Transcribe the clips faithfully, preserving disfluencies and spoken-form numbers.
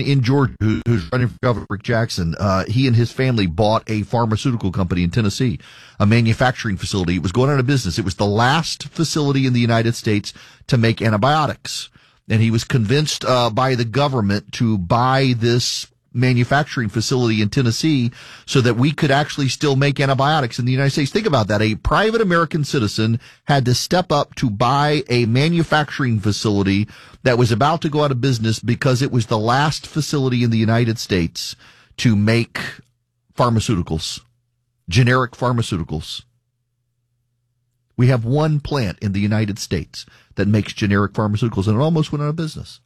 in Georgia who, who's running for governor, Rick Jackson. Uh, he and his family bought a pharmaceutical company in Tennessee, a manufacturing facility. It was going out of business. It was the last facility in the United States to make antibiotics. And he was convinced uh, by the government to buy this manufacturing facility in Tennessee so that we could actually still make antibiotics in the United States. Think about that. A private American citizen had to step up to buy a manufacturing facility that was about to go out of business because it was the last facility in the United States to make pharmaceuticals, generic pharmaceuticals. We have one plant in the United States that makes generic pharmaceuticals, and it almost went out of business.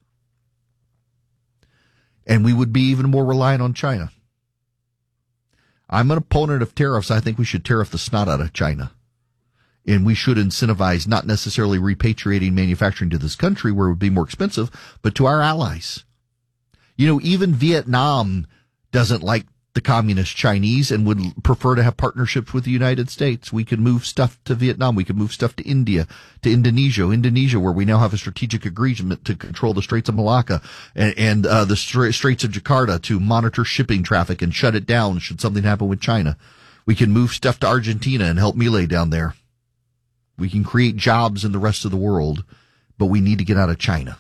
And we would be even more reliant on China. I'm an opponent of tariffs. I think we should tariff the snot out of China. And we should incentivize not necessarily repatriating manufacturing to this country where it would be more expensive, but to our allies. You know, even Vietnam doesn't like the communist Chinese and would prefer to have partnerships with the United States. We could move stuff to Vietnam. We could move stuff to India, to Indonesia, Indonesia, where we now have a strategic agreement to control the Straits of Malacca and, and uh, the Straits of Jakarta to monitor shipping traffic and shut it down should something happen with China. We can move stuff to Argentina and help Milei down there. We can create jobs in the rest of the world, but we need to get out of China.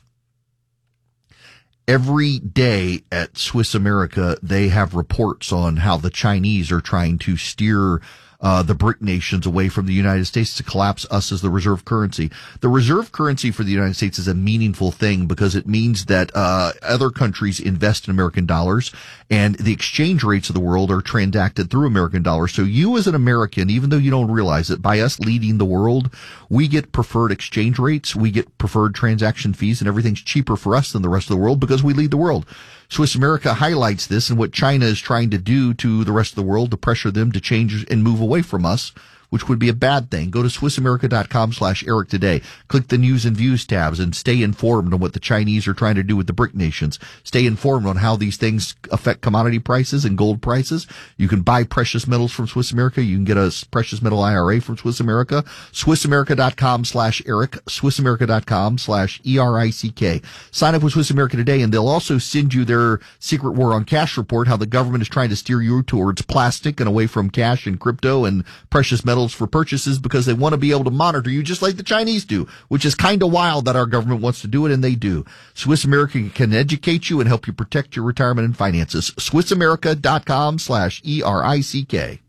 Every day at Swiss America, they have reports on how the Chinese are trying to steer uh, the BRIC nations away from the United States to collapse us as the reserve currency. The reserve currency for the United States is a meaningful thing because it means that uh, other countries invest in American dollars and the exchange rates of the world are transacted through American dollars. So you as an American, even though you don't realize it, by us leading the world, we get preferred exchange rates, we get preferred transaction fees, and everything's cheaper for us than the rest of the world because we lead the world. Swiss America highlights this and what China is trying to do to the rest of the world to pressure them to change and move away from us, which would be a bad thing. Go to SwissAmerica.com slash Eric today. Click the news and views tabs and stay informed on what the Chinese are trying to do with the BRIC nations. Stay informed on how these things affect commodity prices and gold prices. You can buy precious metals from Swiss America. You can get a precious metal I R A from Swiss America. SwissAmerica.com slash Eric. SwissAmerica.com slash E R I C K. Sign up with Swiss America today and they'll also send you their secret war on cash report, how the government is trying to steer you towards plastic and away from cash and crypto and precious metals for purchases because they want to be able to monitor you just like the Chinese do, which is kind of wild that our government wants to do it, and they do. Swiss America can educate you and help you protect your retirement and finances. SwissAmerica.com slash E R I C K.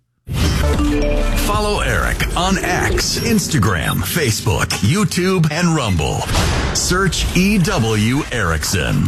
Follow Eric on X, Instagram, Facebook, YouTube, and Rumble. Search E W Erickson.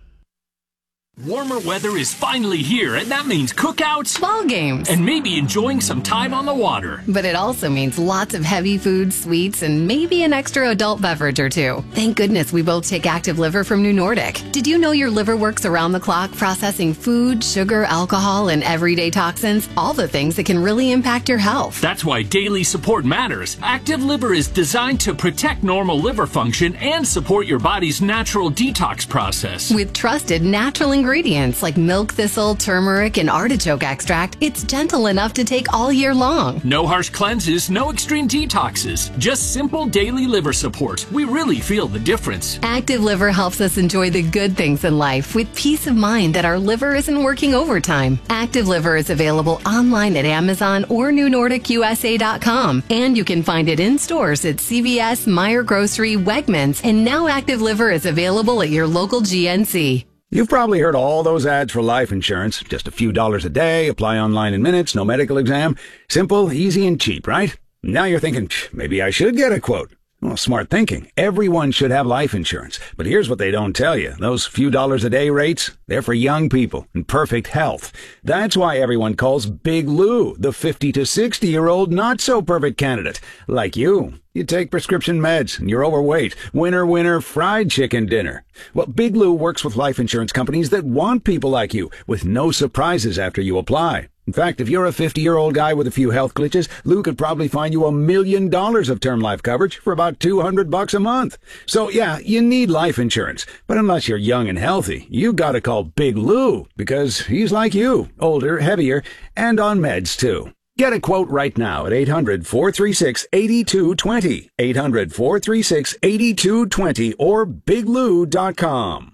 Warmer weather is finally here, and that means cookouts, ball games, and maybe enjoying some time on the water. But it also means lots of heavy food, sweets, and maybe an extra adult beverage or two. Thank goodness we both take Active Liver from New Nordic. Did you know your liver works around the clock processing food, sugar, alcohol, and everyday toxins? All the things that can really impact your health. That's why daily support matters. Active Liver is designed to protect normal liver function and support your body's natural detox process. With trusted natural ingredients. Ingredients like milk thistle, turmeric, and artichoke extract, it's gentle enough to take all year long. No harsh cleanses, no extreme detoxes, just simple daily liver support. We really feel the difference. Active Liver helps us enjoy the good things in life with peace of mind that our liver isn't working overtime. Active Liver is available online at Amazon or New Nordic U S A dot com, and you can find it in stores at C V S, Meijer Grocery, Wegmans, and now Active Liver is available at your local G N C. You've probably heard all those ads for life insurance. Just a few dollars a day, apply online in minutes, no medical exam. Simple, easy, and cheap, right? Now you're thinking, maybe I should get a quote. Well, smart thinking. Everyone should have life insurance. But here's what they don't tell you. Those few dollars a day rates, they're for young people in perfect health. That's why everyone calls Big Lou the fifty to sixty-year-old not-so-perfect candidate. Like you. You take prescription meds, and you're overweight. Winner, winner, fried chicken dinner. Well, Big Lou works with life insurance companies that want people like you, with no surprises after you apply. In fact, if you're a fifty-year-old guy with a few health glitches, Lou could probably find you a million dollars of term life coverage for about two hundred bucks a month. So yeah, you need life insurance. But unless you're young and healthy, you gotta call Big Lou, because he's like you, older, heavier, and on meds too. Get a quote right now at eight hundred, four three six, eight two two zero, eight hundred, four three six, eight two two zero, or big lou dot com.